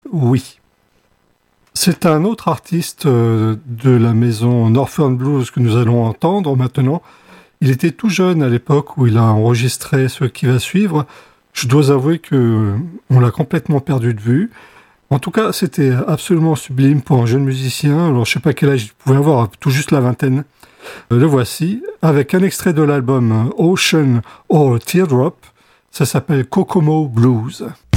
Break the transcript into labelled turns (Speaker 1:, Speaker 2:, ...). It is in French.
Speaker 1: oui. C'est un autre artiste de la maison Northern Blues que nous allons entendre maintenant. Il était tout jeune à l'époque où il a enregistré ce qui va suivre. Je dois avouer que on l'a complètement perdu de vue. En tout cas, c'était absolument sublime pour un jeune musicien. Alors, je sais pas quel âge il pouvait avoir, tout juste la vingtaine. Le voici, avec un extrait de l'album Ocean or Teardrop. Ça s'appelle Kokomo Blues.